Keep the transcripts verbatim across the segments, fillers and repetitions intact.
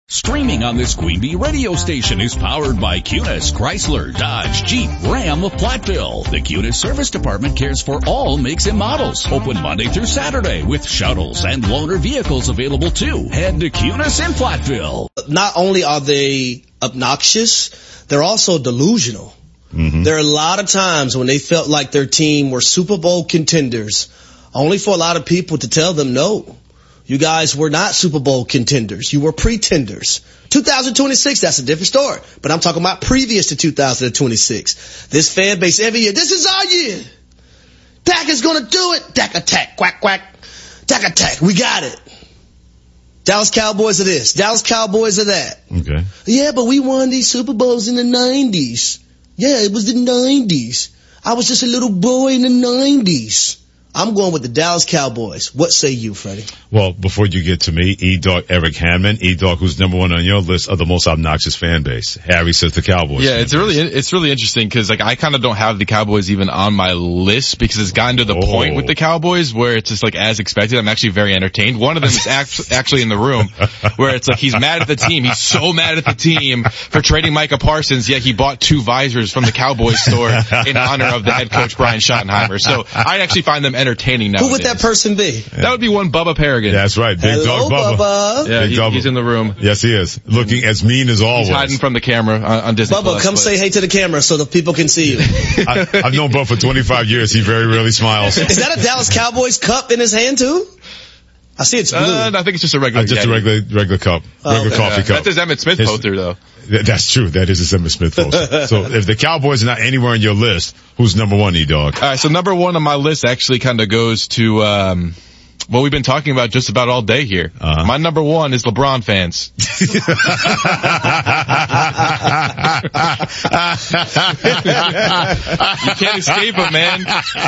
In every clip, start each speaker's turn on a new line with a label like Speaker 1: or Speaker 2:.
Speaker 1: Streaming on this Queen Bee radio station is powered by Cunis, Chrysler, Dodge, Jeep, Ram of Platteville. The Cunis Service Department cares for all makes and models. Open Monday through Saturday with shuttles and loaner vehicles available too. Head to Cunis in Platteville.
Speaker 2: Not only are they obnoxious, they're also delusional. Mm-hmm. There are a lot of times when they felt like their team were Super Bowl contenders, only for a lot of people to tell them no. You guys were not Super Bowl contenders. You were pretenders. two thousand twenty-six, that's a different story. But I'm talking about previous to two thousand twenty-six. This fan base every year, this is our year. Dak is going to do it. Dak attack, quack, quack. Dak attack, we got it. Dallas Cowboys are this. Dallas Cowboys are that.
Speaker 3: Okay.
Speaker 2: Yeah, but we won these Super Bowls in the nineties. Yeah, it was the nineties. I was just a little boy in the nineties. I'm going with the Dallas Cowboys. What say you, Freddie?
Speaker 3: Well, before you get to me, E-Dog Eric Hammond, E-Dog who's number one on your list of the most obnoxious fan base. Harry says the Cowboys.
Speaker 4: Yeah, it's really, it's really interesting because like I kind of don't have the Cowboys even on my list because it's gotten to the oh. point with the Cowboys where it's just like as expected. I'm actually very entertained. One of them is act- actually in the room where it's like he's mad at the team. He's so mad at the team for trading Micah Parsons, yet he bought two visors from the Cowboys store in honor of the head coach Brian Schottenheimer. So I actually find them entertaining nowadays.
Speaker 2: Who would that person be?
Speaker 4: Yeah. That would be one Bubba Peregrine.
Speaker 3: That's right. Big
Speaker 2: Hello,
Speaker 3: Dog Bubba.
Speaker 2: Bubba.
Speaker 4: Yeah,
Speaker 3: Big
Speaker 4: he,
Speaker 3: Bubba.
Speaker 4: He's in the room.
Speaker 3: Yes, he is. Looking as mean as always.
Speaker 4: He's hiding from the camera on, on Disney
Speaker 2: Bubba,
Speaker 4: Plus,
Speaker 2: come
Speaker 4: but...
Speaker 2: say hey to the camera so the people can see you.
Speaker 3: I, I've known Bubba for twenty-five years. He very rarely smiles.
Speaker 2: Is that a Dallas Cowboys cup in his hand too? I see it's blue.
Speaker 4: Uh, I think it's just a regular.
Speaker 3: Uh, just a regular, regular cup. Regular
Speaker 2: okay.
Speaker 3: coffee
Speaker 4: yeah.
Speaker 3: cup.
Speaker 4: That's his Emmitt Smith
Speaker 3: It's,
Speaker 4: poster though.
Speaker 3: Th- that's true. That is his Emmitt Smith poster. So if the Cowboys are not anywhere on your list, who's number one, E-Dog?
Speaker 4: All right, so number one on my list actually kind of goes to, um, what we've been talking about just about all day here. Uh-huh. My number one is LeBron fans. You can't escape them, man.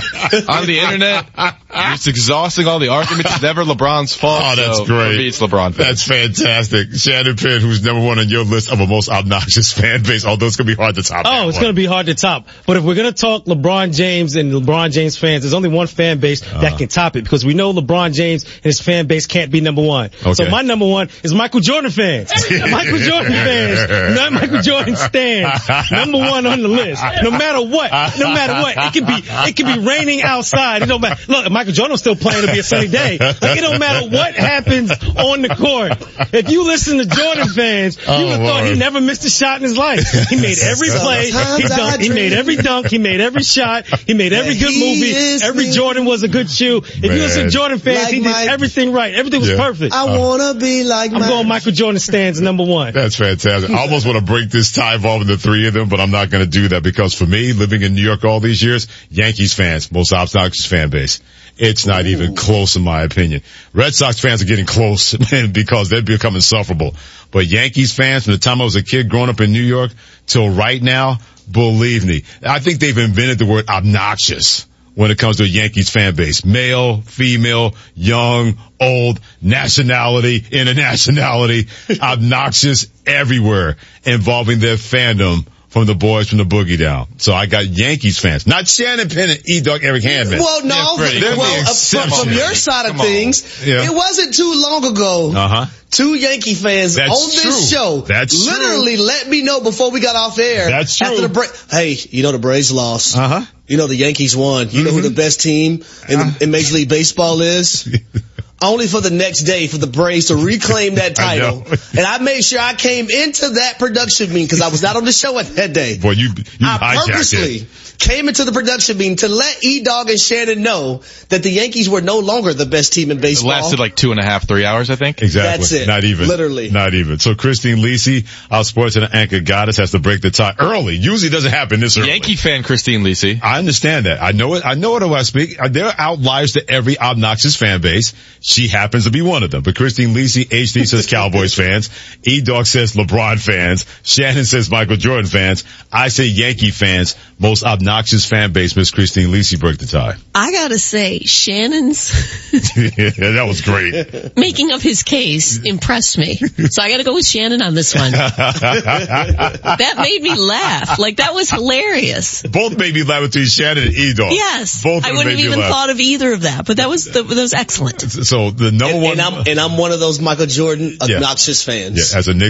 Speaker 4: On the internet, it's exhausting all the arguments. It's never LeBron's fault.
Speaker 3: Oh, that's
Speaker 4: so
Speaker 3: great.
Speaker 4: For me, it's LeBron fans.
Speaker 3: That's fantastic. Shannon Penn, who's number one on your list of a most obnoxious fan base, although it's going to be hard to top.
Speaker 5: Oh, it's going to be hard to top. But if we're going to talk LeBron James and LeBron James fans, there's only one fan base uh-huh. that can top it because we know LeBron James and his fan base can't be number one.
Speaker 3: Okay.
Speaker 5: So my number one is Michael Jordan fans. Michael Jordan fans, not Michael Jordan stans. Number one on the list. No matter what, no matter what, it can be, it can be raining outside. It don't matter. Look, if Michael Jordan's still playing, it'll be a sunny day. Like, it don't matter what happens on the court. If you listen to Jordan fans, you
Speaker 3: oh,
Speaker 5: would have thought he never missed a shot in his life. He made every play. He dunked. He made every dunk. He made every shot. He made every good movie. Every Jordan was a good shoe. If
Speaker 3: Man.
Speaker 5: you listen to Jordan fans,
Speaker 2: Like
Speaker 5: he did
Speaker 2: Mike.
Speaker 5: everything right. Everything was
Speaker 3: Yeah.
Speaker 5: perfect.
Speaker 2: I wanna be like
Speaker 5: I'm
Speaker 2: Mike.
Speaker 5: going Michael Jordan stands number one.
Speaker 3: That's fantastic. I almost want to break this tie involving the three of them, but I'm not going to do that because for me, living in New York all these years, Yankees fans, most obnoxious fan base. It's not Ooh. even close in my opinion. Red Sox fans are getting close because they're becoming insufferable. But Yankees fans, from the time I was a kid growing up in New York till right now, believe me, I think they've invented the word obnoxious when it comes to a Yankees fan base. Male, female, young, old, nationality, internationality, obnoxious everywhere involving their fandom from the boys from the Boogie Down. So I got Yankees fans. Not Shannon Penn and E-Dog Eric Hammond.
Speaker 2: Well, no,
Speaker 3: yeah, Freddie,
Speaker 2: well,
Speaker 3: the
Speaker 2: uh, from, from your side of
Speaker 3: Come
Speaker 2: things,
Speaker 3: yeah.
Speaker 2: it wasn't too long ago.
Speaker 3: Uh-huh.
Speaker 2: Two Yankee fans
Speaker 3: That's
Speaker 2: on this
Speaker 3: true.
Speaker 2: show
Speaker 3: That's
Speaker 2: literally
Speaker 3: true.
Speaker 2: let me know before we got off air.
Speaker 3: That's true.
Speaker 2: After the break, hey, you know the Braves lost.
Speaker 3: Uh-huh.
Speaker 2: You know the Yankees won. You mm-hmm. know who the best team in, the, in Major League Baseball is? Only for the next day for the Braves to reclaim that title. I and I made sure I came into that production meeting because I was not on the show at that day.
Speaker 3: Boy, you, you
Speaker 2: I purposely
Speaker 3: it.
Speaker 2: came into the production meeting to let E-Dog and Shannon know that the Yankees were no longer the best team in baseball.
Speaker 4: It lasted like two and a half, three hours, I think.
Speaker 3: Exactly.
Speaker 2: That's it.
Speaker 3: Not even.
Speaker 2: Literally.
Speaker 3: Not even. So Christine Lisi, our sports and anchor goddess, has to break the tie early. Usually doesn't happen this early.
Speaker 4: Yankee fan Christine Lisi.
Speaker 3: I understand that. I know it. I know it when I speak. There are outliers to every obnoxious fan base. She happens to be one of them. But Christine Lisi, H D says Cowboys fans. E-Dog says LeBron fans. Shannon says Michael Jordan fans. I say Yankee fans. Most obnoxious fan base, Miss Christine Lisi, break the tie.
Speaker 6: I gotta say, Shannon's
Speaker 3: yeah, that was great.
Speaker 6: making of his case impressed me. So I gotta go with Shannon on this one. That made me laugh. Like, that was hilarious.
Speaker 3: Both made me laugh between Shannon and E-Dog.
Speaker 6: Yes.
Speaker 3: Both
Speaker 6: I wouldn't have even
Speaker 3: laugh.
Speaker 6: thought of either of that, but that was, that was excellent.
Speaker 3: So the number
Speaker 2: and,
Speaker 3: one.
Speaker 2: And I'm, and I'm one of those Michael Jordan obnoxious
Speaker 3: yeah.
Speaker 2: fans.
Speaker 3: Yeah, as a Knicks